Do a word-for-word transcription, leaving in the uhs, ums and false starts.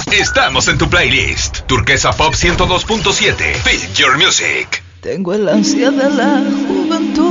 Estamos en tu playlist. Turquesa Pop ciento dos punto siete. Feel your music. Tengo el ansia de la juventud.